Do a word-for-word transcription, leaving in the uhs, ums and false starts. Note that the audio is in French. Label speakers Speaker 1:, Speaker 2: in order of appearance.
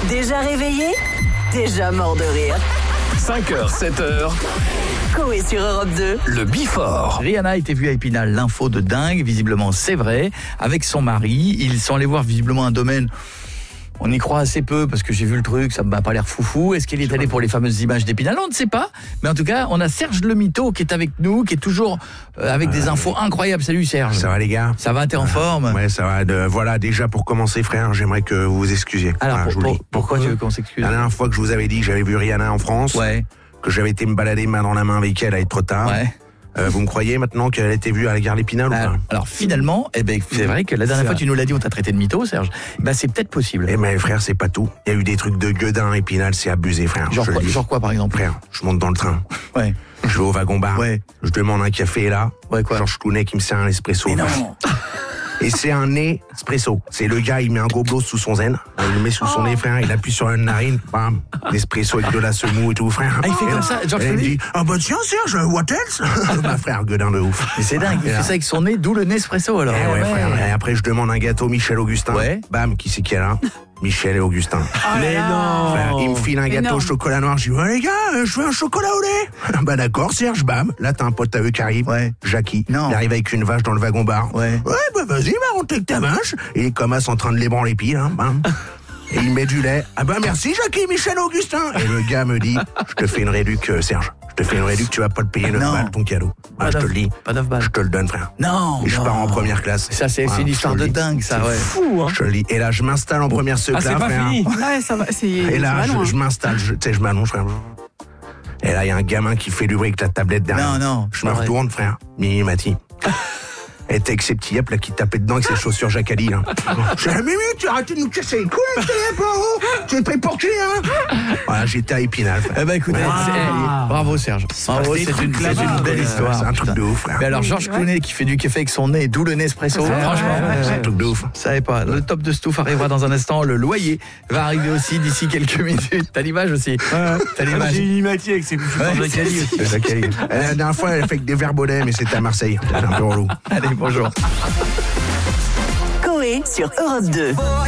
Speaker 1: Déjà réveillé? Déjà mort de rire.
Speaker 2: cinq heures, sept heures.
Speaker 1: Coé sur Europe deux.
Speaker 2: Le Before.
Speaker 3: Rihanna a été vue à Épinal, l'info de dingue, visiblement c'est vrai, avec son mari. Ils sont allés voir visiblement un domaine, on y croit assez peu parce que j'ai vu le truc, ça m'a pas l'air foufou. Est-ce qu'elle est allée pour les fameuses images d'Épinal? On ne sait pas, mais en tout cas on a Serge Le Mito qui est avec nous, qui est toujours euh, avec des infos incroyables. Salut Serge.
Speaker 4: Ça va les gars?
Speaker 3: Ça va, t'es en forme?
Speaker 4: Ouais, ça va. De, voilà, déjà pour commencer frère, j'aimerais que vous vous excusiez.
Speaker 3: Alors
Speaker 4: Voilà,
Speaker 3: pour-
Speaker 4: je vous le
Speaker 3: pour-
Speaker 4: dis.
Speaker 3: pourquoi tu veux qu'on s'excuse?
Speaker 4: La dernière fois que je vous avais dit que j'avais vu Rihanna en France,
Speaker 3: Ouais,
Speaker 4: que j'avais été me balader main dans la main avec elle à être trop tard,
Speaker 3: ouais.
Speaker 4: euh, vous me croyez maintenant qu'elle a été vue à la gare l'Épinal ou
Speaker 3: Alors,
Speaker 4: pas?
Speaker 3: alors finalement, eh ben, c'est vrai que la dernière
Speaker 4: C'est
Speaker 3: fois
Speaker 4: vrai.
Speaker 3: tu nous l'as dit, on t'a traité de mytho, Serge. Bah c'est peut-être possible.
Speaker 4: Eh mais frère, c'est pas tout. Il y a eu des trucs de gueudin, Épinal, c'est abusé frère.
Speaker 3: Genre
Speaker 4: je
Speaker 3: quoi,
Speaker 4: le dis.
Speaker 3: genre quoi par exemple?
Speaker 4: Frère, je monte dans le train,
Speaker 3: Ouais.
Speaker 4: je vais au wagon-bar,
Speaker 3: Ouais.
Speaker 4: je demande un café là,
Speaker 3: Ouais, quoi?
Speaker 4: Georges Clooney qui me sert un espresso.
Speaker 3: Mais non.
Speaker 4: Et c'est un nez espresso. C'est le gars, il met un gobelot sous son zen, il le met sous son nez, frère, il appuie sur une narine, bam, l'espresso avec de la semoule et tout, frère.
Speaker 3: Ah, il fait
Speaker 4: Et
Speaker 3: comme
Speaker 4: là,
Speaker 3: ça, Georges
Speaker 4: elle me
Speaker 3: Clooney?
Speaker 4: dit, ah bah tiens Serge, what else? Bah frère, gueudin de ouf.
Speaker 3: Mais c'est dingue, il
Speaker 4: Et
Speaker 3: fait
Speaker 4: là-
Speaker 3: ça avec son nez, d'où le Nespresso alors.
Speaker 4: Eh ouais, frère. Et après, je demande un gâteau Michel Augustin.
Speaker 3: Ouais.
Speaker 4: Bam, qui c'est qui est là? Michel et Augustin.
Speaker 5: Mais non.
Speaker 4: Frère, il me file un gâteau
Speaker 5: Énorme.
Speaker 4: au chocolat noir. Je dis, ouais, les gars, euh, je veux un chocolat au lait. Bah d'accord, Serge, bam. Là, t'as un pote à eux qui arrive.
Speaker 3: Ouais.
Speaker 4: Jackie.
Speaker 3: Non.
Speaker 4: Il arrive avec une vache dans le wagon-bar.
Speaker 3: Ouais.
Speaker 4: Ouais, bah vas-y, va monter avec ta vache. Et il commence en train de l'ébranler piles, hein, bam. Et il met du lait. Ah bah merci, Jackie, Michel Augustin. Et le gars me dit, je te fais une réduc, euh, Serge. Je te fais une réduc, tu vas pas le payer neuf
Speaker 3: Non.
Speaker 4: balles, ton cadeau.
Speaker 3: Pas
Speaker 4: Ah, je te
Speaker 3: d'off-
Speaker 4: le dis.
Speaker 3: pas d'off balles.
Speaker 4: Je te le donne, frère.
Speaker 3: Non.
Speaker 4: Et je
Speaker 3: non.
Speaker 4: pars en première classe.
Speaker 3: Ça, c'est c'est
Speaker 4: Voilà,
Speaker 3: une
Speaker 4: je
Speaker 3: histoire
Speaker 4: te
Speaker 3: de
Speaker 4: le dis.
Speaker 3: dingue, ça, ouais.
Speaker 5: Fou, hein.
Speaker 4: Je te le dis. Et là, je m'installe en première seconde.
Speaker 5: Ah, c'est pas fini.
Speaker 6: Ouais, ça va, c'est.
Speaker 4: Et là,
Speaker 6: ça va
Speaker 4: je,
Speaker 6: loin.
Speaker 4: je m'installe, je, tu sais, je m'allonge, frère. Et là, il y a un gamin qui fait du bruit avec la tablette derrière.
Speaker 3: Non, non,
Speaker 4: Je
Speaker 3: c'est
Speaker 4: me
Speaker 3: pas vrai.
Speaker 4: retourne, frère. Mimi Mati. Et t'es avec ses petits yep là qui tapaient dedans avec ses chaussures Jacali là. Je dis, Mimi, tu as arrêté de nous casser les couilles, t'es yep là-haut. Tu es pris pour qui, hein? Voilà, j'étais à Épinal, frère.
Speaker 3: Eh ben écoute,
Speaker 5: Ah.
Speaker 3: c'est- eh, bravo Serge. Bravo,
Speaker 5: des
Speaker 3: c'est
Speaker 5: trucs
Speaker 3: une, c'est
Speaker 5: là-bas,
Speaker 3: une belle
Speaker 5: ouais.
Speaker 3: histoire.
Speaker 4: C'est un truc
Speaker 3: putain.
Speaker 4: de ouf, frère.
Speaker 3: Mais alors Georges Clooney qui fait du café avec son nez, d'où le Nespresso. Franchement,
Speaker 4: C'est un truc de ouf.
Speaker 3: je savais pas. Le top de Stouff arrivera dans un instant. Le loyer va arriver aussi d'ici quelques minutes. T'as l'image aussi. T'as l'image.
Speaker 5: J'ai une Mati avec ses couches
Speaker 3: Ouais,
Speaker 5: de Jacali aussi.
Speaker 4: C'est Jacali. Et La dernière fois, elle a fait que des verres Baudet, mais c'était à Marseille. C'est un peu relou.
Speaker 3: Allez, bonjour.
Speaker 1: Coé sur Europe deux.